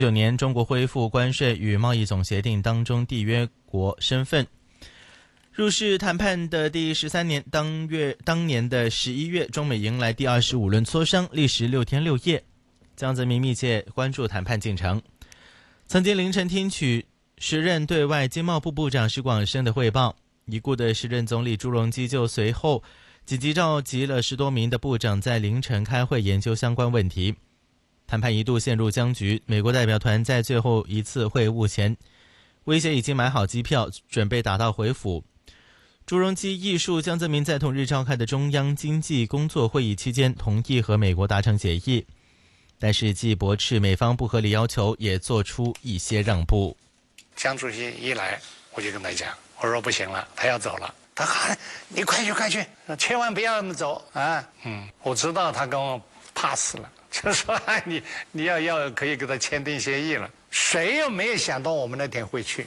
年，中国恢复关税与贸易总协定当中缔约国身份。入世谈判的第13年，当年的11月，中美迎来第25轮磋商，历时6天6夜。江泽民密切关注谈判进程。曾经凌晨听取时任对外经贸部部长石广生的汇报，已故的时任总理朱镕基就随后紧急召集了10多名的部长，在凌晨开会研究相关问题。谈判一度陷入僵局，美国代表团在最后一次会晤前威胁已经买好机票，准备打道回府。朱镕基忆述，江泽民在同日召开的中央经济工作会议期间同意和美国达成协议，但是既驳斥美方不合理要求，也做出一些让步。 江主席一来，我就跟他讲，我说不行了，他要走了。他喊你快去，千万不要那么走啊！我知道他跟我怕死了，就说你要可以跟他签订协议了。谁又没有想到我们那天会去？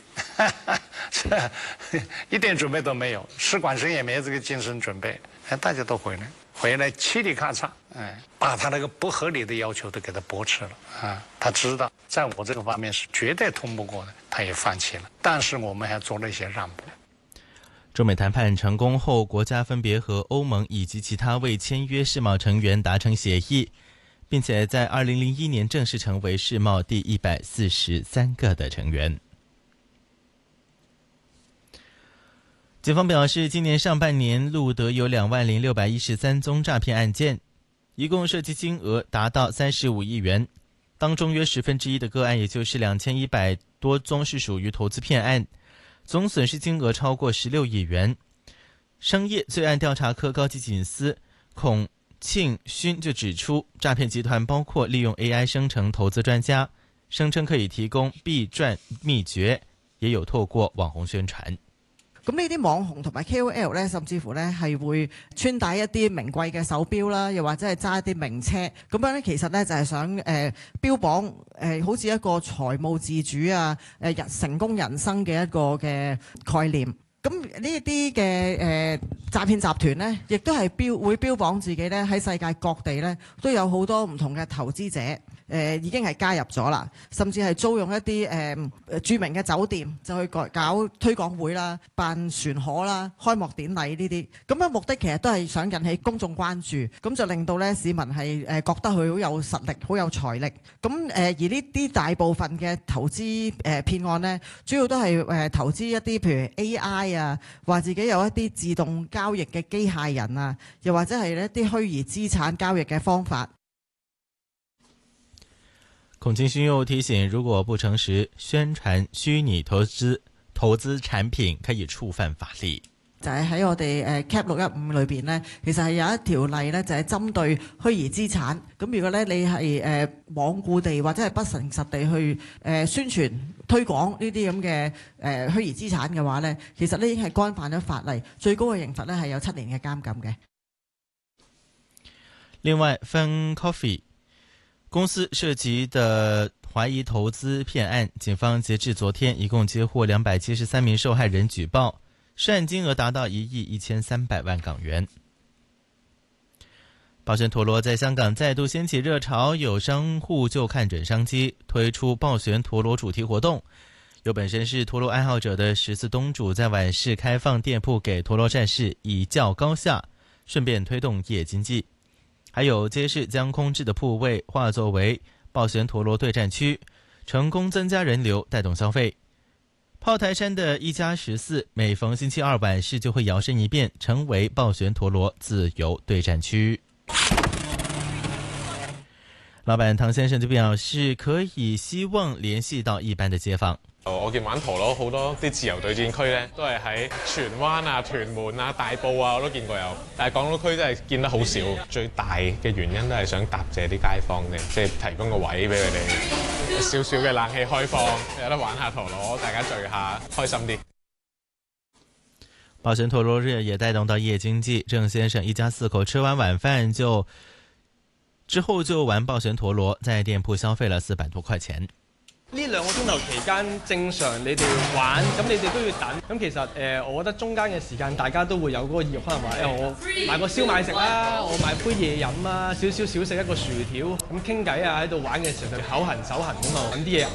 一点准备都没有，石广生也没有这个精神准备。大家都回来嘁里咔嚓，把他那个不合理的要求都给他驳斥了啊！他知道在我这个方面是绝对通不过的，他也放弃了。但是我们还做了一些让步。 中美谈判成功后，国家分别和欧盟以及其他未签约世贸成员达成协议，并且在2001年正式成为世贸第143个的成员。警方表示，今年上半年录得有20613宗诈骗案件，一共涉及金额达到35亿元，当中约1/10的个案，也就是2100多宗是属于投资骗案，总损失金额超过16亿元。商业罪案调查科高级警司孔庆勋就指出，诈骗集团包括利用 AI 生成投資專家，聲稱可以提供必賺秘訣，也有透過網紅宣傳。 咁呢啲網紅同埋 KOL 咧，甚至乎咧係會穿戴一啲名貴嘅手錶啦，又或者係揸一啲名車，咁樣咧其實咧就係想標榜好似一個財務自主啊，成功人生嘅一個嘅概念。咁呢一啲嘅詐騙集團咧，亦都係會標榜自己咧喺世界各地咧都有好多唔同嘅投資者。已經係加入咗啦，甚至係租用一啲著名嘅酒店，就去搞推廣會啦、辦船河啦、開幕典禮呢啲。咁樣目的其實都係想引起公眾關注，咁就令到咧市民係覺得佢好有實力、好有財力。咁而呢啲大部分嘅投資騙案呢，主要都係投資一啲譬如 AI 啊，話自己有一啲自動交易嘅機械人啊，又或者係一啲虛擬資產交易嘅方法。 孔庆勋又提醒，如果不誠實宣傳虛擬投資產品，可以觸犯法例。 就係喺我哋Cap 615裏邊呢，其實係有一條例呢，就係針對虛擬資產。咁如果咧你係罔顧地或者係不誠實地去宣傳推廣呢啲咁嘅虛擬資產嘅話呢，其實呢已經係干犯咗法例，最高嘅刑罰呢係有7年嘅監禁嘅。 另外 Fun Coffee公司涉及的懷疑投資騙案，警方截至昨天一共接獲273名受害人舉報，涉案金額達到1億1300萬港元。暴旋陀螺在香港再度掀起熱潮，有商戶就看準商機，推出暴旋陀螺主題活動。有本身是陀螺愛好者的14東主在晚市開放店鋪給陀螺戰士以較高下，順便推動夜經濟。還有街市將空置的鋪位化作為暴旋陀螺對戰區，成功增加人流，帶動消費。炮台山的一家14每逢星期二晚市就會搖身一變，成為暴旋陀螺自由對戰區。老闆唐先生就表示，可以希望聯繫到一般的街坊。 我見玩陀螺好多啲自由對戰區咧，都係喺荃灣啊、屯門啊、大埔啊，我都見過有。但係港島區真係見得好少。最大嘅原因都係想答謝啲街坊嘅，即係提供個位俾佢哋，少少嘅冷氣開放，有得玩下陀螺，大家聚下，開心啲。 暴旋陀螺日也帶動到夜經濟，鄭先生一家4口吃完晚飯之後就玩暴旋陀螺，在店鋪消費了400多塊錢。 呢2個鐘頭期間正常你哋玩，咁你哋都要等。咁其實我覺得中間嘅時間大家都會有嗰個意欲，可能話我買個燒賣食啦，我買杯嘢飲啊，少食一個薯條，咁傾偈啊，喺度玩嘅時候就口痕手痕咁啊，揾啲嘢